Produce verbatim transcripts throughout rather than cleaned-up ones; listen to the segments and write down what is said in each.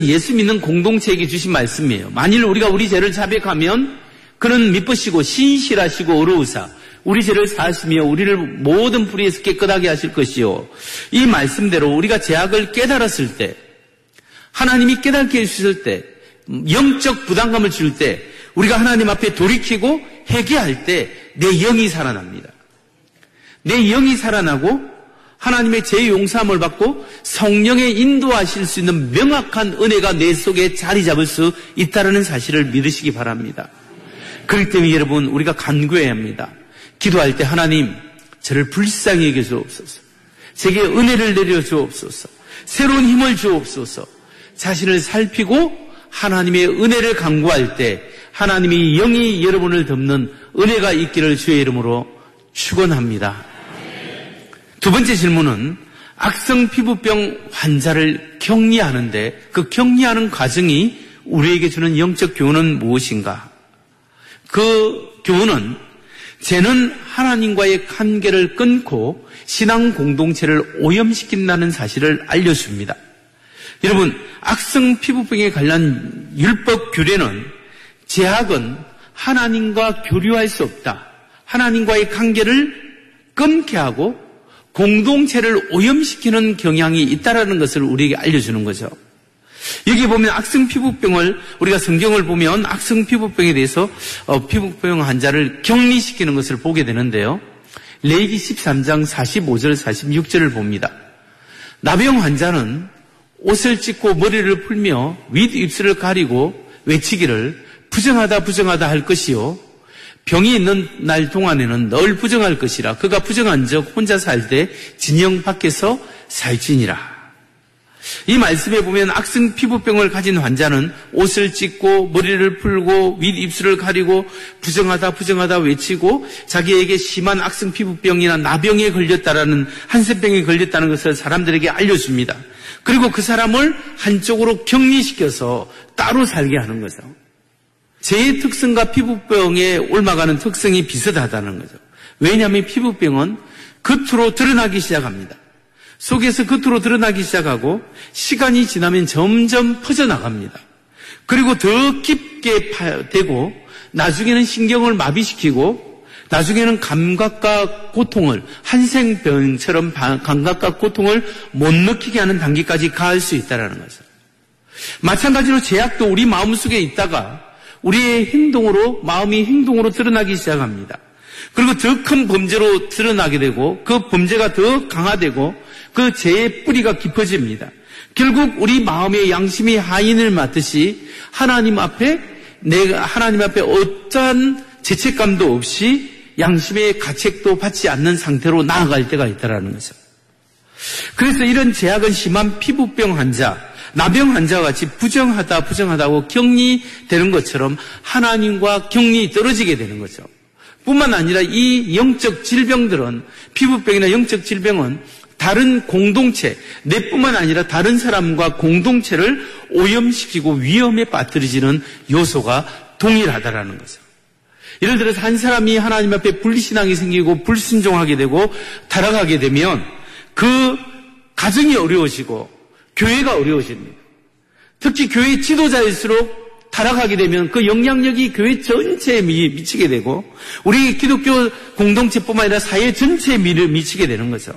예수 믿는 공동체에게 주신 말씀이에요. 만일 우리가 우리 죄를 자백하면 그는 미쁘시고 신실하시고 어루우사 우리 죄를 사하시며 우리를 모든 불의에서 깨끗하게 하실 것이요. 이 말씀대로 우리가 죄악을 깨달았을 때, 하나님이 깨닫게 해주실 때, 영적 부담감을 줄 때, 우리가 하나님 앞에 돌이키고 회개할 때 내 영이 살아납니다. 내 영이 살아나고 하나님의 죄 용서함을 받고 성령의 인도하실 수 있는 명확한 은혜가 내 속에 자리 잡을 수 있다는 사실을 믿으시기 바랍니다. 그렇기 때문에 여러분, 우리가 간구해야 합니다. 기도할 때 하나님, 저를 불쌍히 여겨 주옵소서. 제게 은혜를 내려 주옵소서. 새로운 힘을 주옵소서. 자신을 살피고 하나님의 은혜를 간구할 때 하나님이 영이 여러분을 덮는 은혜가 있기를 주의 이름으로 축원합니다. 두 번째 질문은 악성 피부병 환자를 격리하는데 그 격리하는 과정이 우리에게 주는 영적 교훈은 무엇인가? 그 교훈은 죄는 하나님과의 관계를 끊고 신앙 공동체를 오염시킨다는 사실을 알려줍니다. 여러분, 악성 피부병에 관련 율법 규례는 죄악은 하나님과 교류할 수 없다. 하나님과의 관계를 끊게 하고 공동체를 오염시키는 경향이 있다는 것을 우리에게 알려주는 거죠. 여기 보면 악성 피부병을, 우리가 성경을 보면 악성 피부병에 대해서 어, 피부병 환자를 격리시키는 것을 보게 되는데요. 레위기 십삼 장 사십오 절 사십육 절을 봅니다. 나병 환자는 옷을 찢고 머리를 풀며 윗입술을 가리고 외치기를 부정하다 부정하다 할 것이요 병이 있는 날 동안에는 늘 부정할 것이라. 그가 부정한 적 혼자 살 때 진영 밖에서 살지니라. 이 말씀에 보면 악성 피부병을 가진 환자는 옷을 찢고 머리를 풀고 윗입술을 가리고 부정하다 부정하다 외치고 자기에게 심한 악성 피부병이나 나병에 걸렸다라는 한센병에 걸렸다는 것을 사람들에게 알려줍니다. 그리고 그 사람을 한쪽으로 격리시켜서 따로 살게 하는 거죠. 죄의 특성과 피부병에 옮아가는 특성이 비슷하다는 거죠. 왜냐하면 피부병은 겉으로 드러나기 시작합니다. 속에서 겉으로 드러나기 시작하고 시간이 지나면 점점 퍼져나갑니다. 그리고 더 깊게 되고 나중에는 신경을 마비시키고 나중에는 감각과 고통을 한생병처럼 감각과 고통을 못 느끼게 하는 단계까지 가할 수 있다는 거죠. 마찬가지로 죄악도 우리 마음속에 있다가 우리의 행동으로, 마음이 행동으로 드러나기 시작합니다. 그리고 더 큰 범죄로 드러나게 되고 그 범죄가 더 강화되고 그 죄의 뿌리가 깊어집니다. 결국 우리 마음의 양심이 하인을 맡듯이 하나님 앞에 내가 하나님 앞에 어떠한 죄책감도 없이 양심의 가책도 받지 않는 상태로 나아갈 때가 있다는 거죠. 그래서 이런 죄악은 심한 피부병 환자, 나병 환자와 같이 부정하다 부정하다고 격리되는 것처럼 하나님과 격리 떨어지게 되는 거죠. 뿐만 아니라 이 영적 질병들은, 피부병이나 영적 질병은 다른 공동체, 내뿐만 아니라 다른 사람과 공동체를 오염시키고 위험에 빠뜨리지는 요소가 동일하다라는 거죠. 예를 들어서 한 사람이 하나님 앞에 불신앙이 생기고 불순종하게 되고 타락하게 되면 그 가정이 어려워지고 교회가 어려워집니다. 특히 교회 지도자일수록 타락하게 되면 그 영향력이 교회 전체에 미치게 되고 우리 기독교 공동체뿐만 아니라 사회 전체에 미치게 되는 거죠.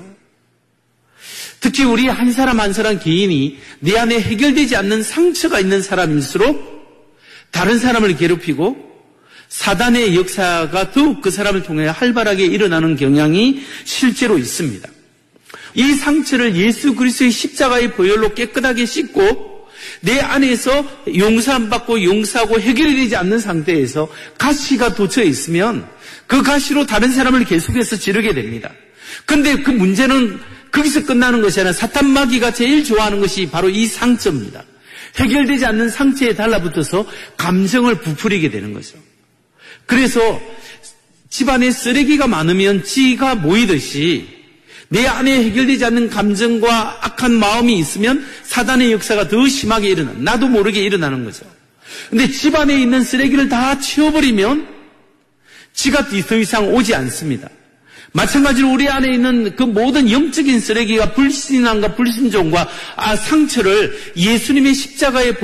특히 우리 한 사람 한 사람 개인이 내 안에 해결되지 않는 상처가 있는 사람일수록 다른 사람을 괴롭히고 사단의 역사가 더욱 그 사람을 통해 활발하게 일어나는 경향이 실제로 있습니다. 이 상처를 예수 그리스도의 십자가의 보혈로 깨끗하게 씻고 내 안에서 용서 안 받고 용서하고 해결이 되지 않는 상태에서 가시가 돋쳐 있으면 그 가시로 다른 사람을 계속해서 지르게 됩니다. 그런데 그 문제는 거기서 끝나는 것이 아니라 사탄 마귀가 제일 좋아하는 것이 바로 이 상처입니다. 해결되지 않는 상처에 달라붙어서 감정을 부풀리게 되는 거죠. 그래서 집안에 쓰레기가 많으면 지가 모이듯이 내 안에 해결되지 않는 감정과 악한 마음이 있으면 사단의 역사가 더 심하게 일어나, 나도 모르게 일어나는 거죠. 근데 집안에 있는 쓰레기를 다 치워버리면 지가 더 이상 오지 않습니다. 마찬가지로 우리 안에 있는 그 모든 영적인 쓰레기가 불신앙과 불순종과 아, 상처를 예수님의 십자가에